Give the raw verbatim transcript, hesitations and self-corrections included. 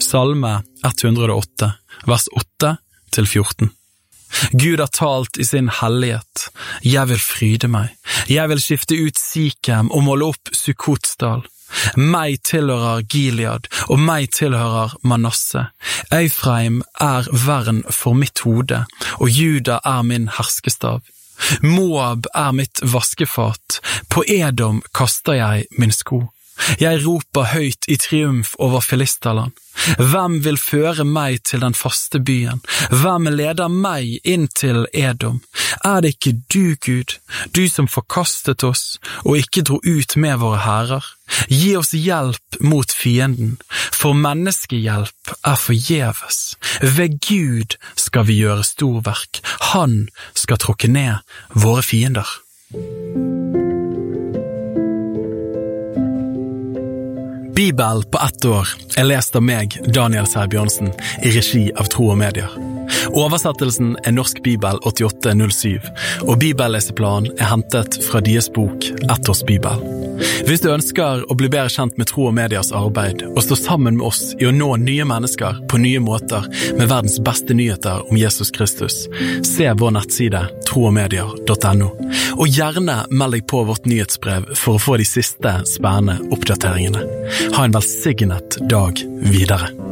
Salme ett hundre og åtte, vers åtte til fjorten. Gud har talt i sin hellighet. Jeg vil fryde meg. Jeg vil skifte ut Sikem og måle opp Sukkotsdal. Meg tilhører Gilead, og meg tilhører Manasse. Eifraim er vern for mitt hode, og Juda er min herskestav. Moab er mitt vaskefat, på Edom kaster jeg min sko. Jeg roper høyt i triumf over Filisterland. Hvem vil føre meg til den faste byen? Hvem leder meg inn til Edom? Er det ikke du, Gud, du som forkastet oss og ikke dro ut med våre hærer? Gi oss hjelp mot fienden, for menneskehjelp er forgjeves. Ved Gud skal vi gjøre storverk. Han skal tråkke ned våre fiender. Bibel på ett år er lest av meg, Daniel Sæbjørnsen, i regi av Tro og Medier. Oversettelsen er Norsk Bibel åttiåtte null syv, og bibelleseplanen er hentet fra deres bok Ett års Bibel. Hvis du ønsker å bli bedre kjent med Tro og Medias arbeid, og stå sammen med oss i å nå nye mennesker på nye måter med verdens beste nyheter om Jesus Kristus, se vår nettside tro og medier punktum no. Og gjerne meld deg på vårt nyhetsbrev for å få de siste spennende oppdateringene. Ha en velsignet dag videre.